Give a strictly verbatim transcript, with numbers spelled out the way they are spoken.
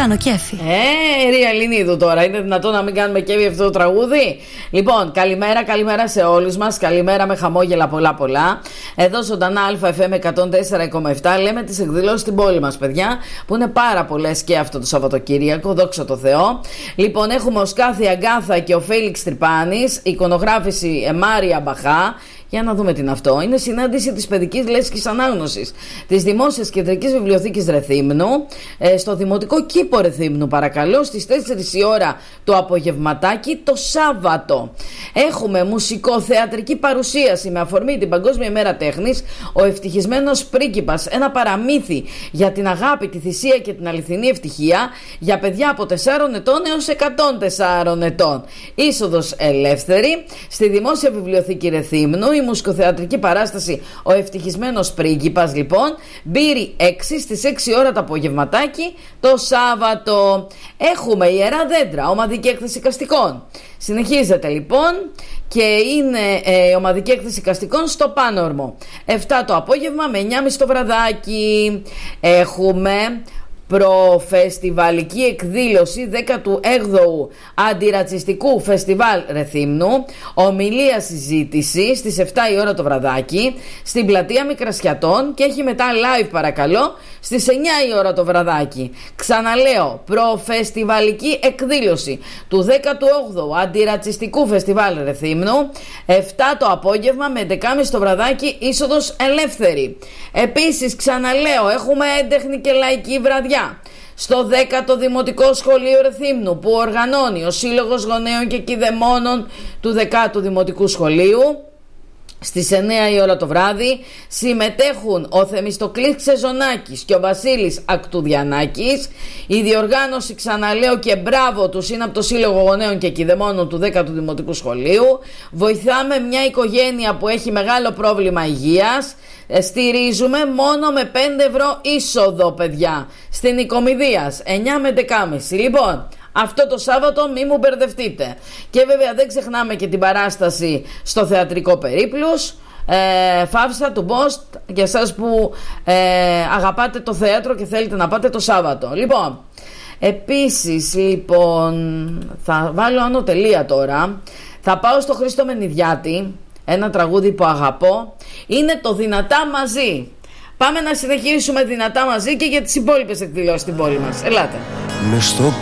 κάνω κέφι. Ε, Ρία Ελληνίδου τώρα. Είναι δυνατόν να μην κάνουμε κέφι αυτό το τραγούδι? Λοιπόν, καλημέρα, καλημέρα σε όλους μας. Καλημέρα με χαμόγελα πολλά πολλά. Εδώ ζωντανά Α Φ Μ εκατόν τέσσερα κόμμα επτά λέμε τις εκδηλώσεις στην πόλη μας, παιδιά, που είναι πάρα πολλές και αυτό το Σαββατοκύριακο, δόξα τω Θεώ. Λοιπόν, έχουμε ο Σκάθη Αγκάθα και ο Φέλιξ Τρυπάνης, εικονογράφηση Μάρια Μπαχά. Για να δούμε τι είναι αυτό. Είναι συνάντηση της παιδικής λέσχης ανάγνωσης της Δημόσιας Κεντρικής Βιβλιοθήκης Ρεθύμνου, ε, στο Δημοτικό Κήπο Ρεθύμνου, παρακαλώ, στις τέσσερις η ώρα το απογευματάκι το Σάββατο. Έχουμε μουσικοθεατρική παρουσίαση με αφορμή την Παγκόσμια ημέρα τέχνης, ο ευτυχισμένος πρίγκιπας, ένα παραμύθι για την αγάπη, τη θυσία και την αληθινή ευτυχία για παιδιά από τεσσάρων ετών έως εκατόν τεσσάρων ετών. Είσοδος ελεύθερη στη Δημόσια Βιβλιοθήκη Ρεθύμνου. Η μουσικοθεατρική παράσταση Ο Ευτυχισμένος Πρίγκιπας, λοιπόν, Μπύρι έξι στις έξι ώρα το απογευματάκι το Σάββατο. Έχουμε Ιερά Δέντρα, ομαδική έκθεση καστικών. Συνεχίζεται λοιπόν και είναι ε, ομαδική έκθεση καστικών στο Πάνορμο. επτά το απόγευμα με εννιά και μισή το βραδάκι. Έχουμε προφεστιβαλική εκδήλωση δέκατου έβδομου Αντιρατσιστικού Φεστιβάλ Ρεθύμνου, ομιλία συζήτηση στις επτά η ώρα το βραδάκι στην πλατεία Μικρασιατών και έχει μετά live, παρακαλώ, στις εννιά η ώρα το βραδάκι. Ξαναλέω, προφεστιβαλική εκδήλωση του δέκατου όγδοου Αντιρατσιστικού Φεστιβάλ Ρεθύμνου, επτά το απόγευμα με έντεκα και μισή το βραδάκι, είσοδος ελεύθερη. Επίσης, ξαναλέω, έχουμε έντεχνη και λαϊκή βραδιά στο δέκατο Δημοτικό Σχολείο Ρεθύμνου που οργανώνει ο Σύλλογος Γονέων και Κηδεμόνων του δέκατου Δημοτικού Σχολείου. Στις εννιά η ώρα το βράδυ συμμετέχουν ο Θεμιστοκλής Ξεζονάκης και ο Βασίλης Ακτουδιανάκης. Η διοργάνωση, ξαναλέω και μπράβο τους, είναι από το Σύλλογο Γονέων και Κηδεμόνων του δέκατου Δημοτικού Σχολείου. Βοηθάμε μια οικογένεια που έχει μεγάλο πρόβλημα υγείας. Στηρίζουμε μόνο με πέντε ευρώ είσοδο, παιδιά, στην Οικομηδίας, εννιά με έντεκα και μισή. Λοιπόν, αυτό το Σάββατο μη μου μπερδευτείτε. Και βέβαια δεν ξεχνάμε και την παράσταση στο Θεατρικό Περίπλους, ε, Φαύσα του Μπόστ, για εσάς που ε, αγαπάτε το θέατρο και θέλετε να πάτε το Σάββατο. Λοιπόν, επίσης, λοιπόν, θα βάλω άνω τελεία τώρα. Θα πάω στο Χρήστο Μενιδιάτη, ένα τραγούδι που αγαπώ. Είναι το Δυνατά Μαζί. Πάμε να συνεχίσουμε δυνατά μαζί και για τις υπόλοιπες εκδηλώσεις στην πόλη μας. Ελάτε. Μες στο